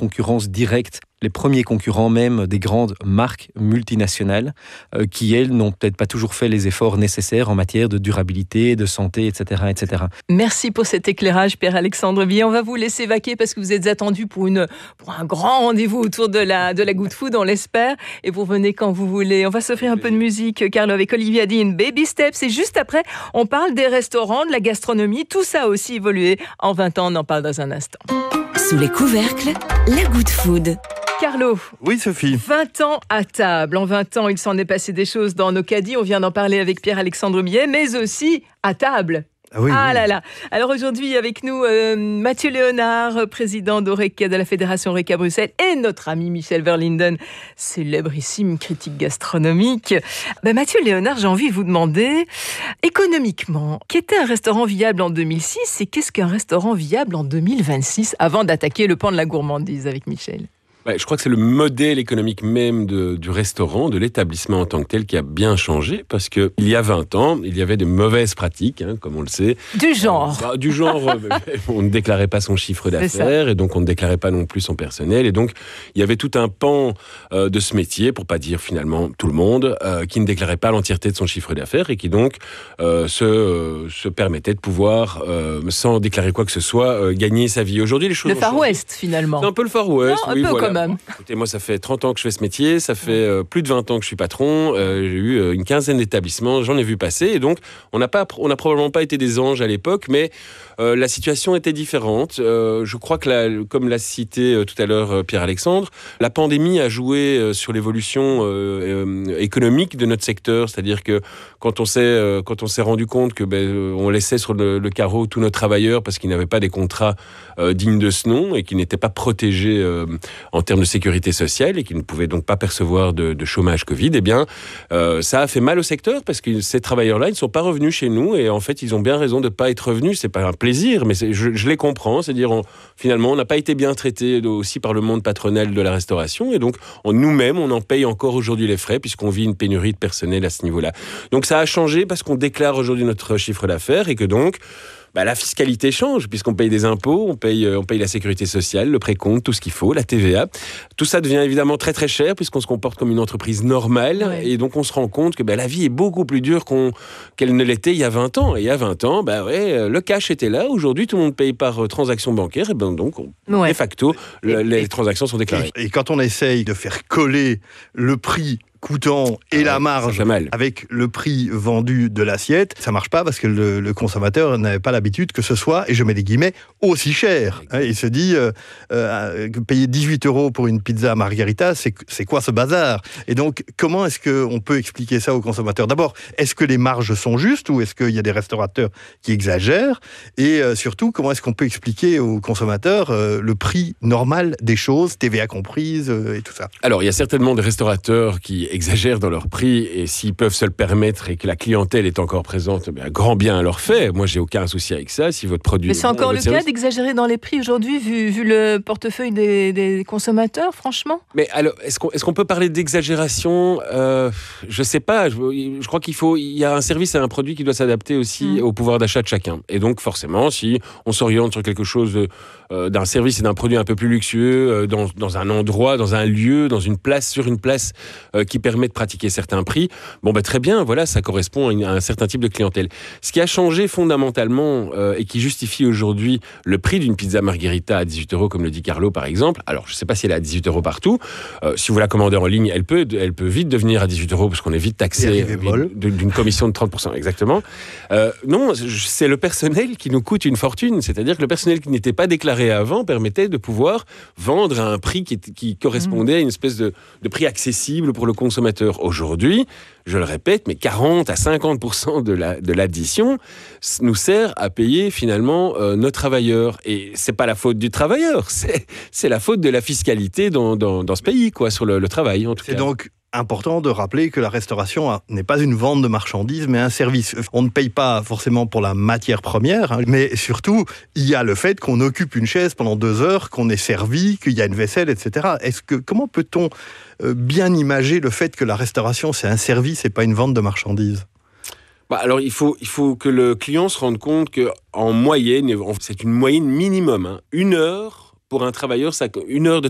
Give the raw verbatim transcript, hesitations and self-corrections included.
concurrence directe les premiers concurrents même des grandes marques multinationales euh, qui, elles, n'ont peut-être pas toujours fait les efforts nécessaires en matière de durabilité, de santé, et cetera, et cetera. Merci pour cet éclairage, Pierre-Alexandre Billet. On va vous laisser vaquer parce que vous êtes attendu pour, une, pour un grand rendez-vous autour de la, de la Good Food, on l'espère. Et vous revenez quand vous voulez. On va s'offrir un peu de musique, Carlo, avec Olivier Adine, Baby Steps. Et juste après, on parle des restaurants, de la gastronomie. Tout ça a aussi évolué en vingt ans. On en parle dans un instant. Sous les couvercles, la Good Food. Carlo. Oui, Sophie. vingt ans à table. En vingt ans, il s'en est passé des choses dans nos caddies. On vient d'en parler avec Pierre-Alexandre Billet, mais aussi à table. Ah, oui, ah oui. là là. Alors aujourd'hui, avec nous, euh, Mathieu Léonard, président d'Oreca, de la Fédération Oreca Bruxelles, et notre ami Michel Verlinden, célébrissime critique gastronomique. Ben, Mathieu Léonard, j'ai envie de vous demander, économiquement, qu'était un restaurant viable en deux mille six et qu'est-ce qu'un restaurant viable en deux mille vingt-six, avant d'attaquer le pan de la gourmandise avec Michel? Ouais, je crois que c'est le modèle économique même de, du restaurant, de l'établissement en tant que tel, qui a bien changé, parce que il y a vingt ans, il y avait de mauvaises pratiques, hein, comme on le sait. Du genre. Euh, bah, du genre, euh, on ne déclarait pas son chiffre d'affaires, et donc on ne déclarait pas non plus son personnel, et donc il y avait tout un pan euh, de ce métier, pour pas dire finalement tout le monde, euh, qui ne déclarait pas l'entièreté de son chiffre d'affaires, et qui donc euh, se, euh, se permettait de pouvoir, euh, sans déclarer quoi que ce soit, euh, gagner sa vie. Aujourd'hui, les choses Le ont Far changé. West, finalement. C'est un peu le Far West, non, un oui, peu voilà. quand même. Écoutez, moi, ça fait trente ans que je fais ce métier, ça fait euh, plus de vingt ans que je suis patron, euh, j'ai eu euh, une quinzaine d'établissements, j'en ai vu passer, et donc on n'a pas, on n'a probablement pas été des anges à l'époque, mais euh, la situation était différente. Euh, je crois que, la, comme l'a cité euh, tout à l'heure euh, Pierre-Alexandre, la pandémie a joué euh, sur l'évolution euh, euh, économique de notre secteur, c'est-à-dire que quand on s'est, euh, quand on s'est rendu compte que ben, on laissait sur le, le carreau tous nos travailleurs parce qu'ils n'avaient pas des contrats euh, dignes de ce nom et qui n'étaient pas protégés euh, en termes de sécurité sociale et qui ne pouvaient donc pas percevoir de, de chômage Covid, eh bien, euh, ça a fait mal au secteur parce que ces travailleurs-là, ils ne sont pas revenus chez nous et en fait, ils ont bien raison de ne pas être revenus. C'est pas un plaisir, mais c'est, je, je les comprends. C'est-à-dire, on, finalement, on n'a pas été bien traités aussi par le monde patronal de la restauration et donc, on, nous-mêmes, on en paye encore aujourd'hui les frais puisqu'on vit une pénurie de personnel à ce niveau-là. Donc, ça a changé parce qu'on déclare aujourd'hui notre chiffre d'affaires et que donc, bah, la fiscalité change, puisqu'on paye des impôts, on paye, on paye la sécurité sociale, le précompte, tout ce qu'il faut, la T V A. Tout ça devient évidemment très très cher, puisqu'on se comporte comme une entreprise normale. Ouais. Et donc on se rend compte que bah, la vie est beaucoup plus dure qu'on, qu'elle ne l'était il y a vingt ans. Et il y a vingt ans, bah, ouais, le cash était là. Aujourd'hui, tout le monde paye par euh, transaction bancaire. Et ben, donc, on, ouais. de facto, le, les transactions sont déclarées. Et, et quand on essaye de faire coller le prix coûtant et ah, la marge avec le prix vendu de l'assiette, ça marche pas parce que le, le consommateur n'avait pas l'habitude que ce soit, et je mets des guillemets, aussi cher. Hein, il se dit, euh, euh, payer dix-huit euros pour une pizza margarita, c'est, c'est quoi ce bazar? Et donc, comment est-ce qu'on peut expliquer ça aux consommateurs? D'abord, est-ce que les marges sont justes ou est-ce qu'il y a des restaurateurs qui exagèrent? Et euh, surtout, comment est-ce qu'on peut expliquer aux consommateurs euh, le prix normal des choses, T V A comprise euh, et tout ça? Alors, il y a certainement des restaurateurs qui exagèrent dans leur prix et s'ils peuvent se le permettre et que la clientèle est encore présente, bien, grand bien à leur fait. Moi, j'ai aucun souci avec ça. Si votre produit. Mais c'est bon, encore le service... cas d'exagérer dans les prix aujourd'hui, vu, vu le portefeuille des, des consommateurs, franchement. Mais alors, est-ce qu'on, est-ce qu'on peut parler d'exagération? euh, Je sais pas. Je, je crois qu'il faut. Il y a un service et un produit qui doit s'adapter aussi mmh. au pouvoir d'achat de chacun. Et donc, forcément, si on s'oriente sur quelque chose de, euh, d'un service et d'un produit un peu plus luxueux, euh, dans, dans un endroit, dans un lieu, dans une place, sur une place euh, qui permet de pratiquer certains prix, bon ben très bien, voilà, ça correspond à, une, à un certain type de clientèle. Ce qui a changé fondamentalement euh, et qui justifie aujourd'hui le prix d'une pizza margherita à dix-huit euros, comme le dit Carlo par exemple, alors je ne sais pas si elle est à dix-huit euros partout, euh, si vous la commandez en ligne, elle peut, elle peut vite devenir à dix-huit euros parce qu'on est vite taxé d'une, d'une commission de trente pour cent, exactement. Euh, non, c'est le personnel qui nous coûte une fortune, c'est-à-dire que le personnel qui n'était pas déclaré avant permettait de pouvoir vendre à un prix qui, qui correspondait à une espèce de, de prix accessible pour le consommateur. Aujourd'hui, je le répète, mais quarante à cinquante pour cent de, la, de l'addition nous sert à payer finalement euh, nos travailleurs. Et c'est pas la faute du travailleur, c'est, c'est la faute de la fiscalité dans, dans, dans ce pays, quoi, sur le, le travail en tout c'est cas. Donc important de rappeler que la restauration n'est pas une vente de marchandises, mais un service. On ne paye pas forcément pour la matière première, hein, mais surtout, il y a le fait qu'on occupe une chaise pendant deux heures, qu'on est servi, qu'il y a une vaisselle, et cetera. Est-ce que, comment peut-on bien imager le fait que la restauration, c'est un service et pas une vente de marchandises? Bah alors, il faut, il faut que le client se rende compte qu'en moyenne, c'est une moyenne minimum, hein, une heure pour un travailleur, ça, une heure de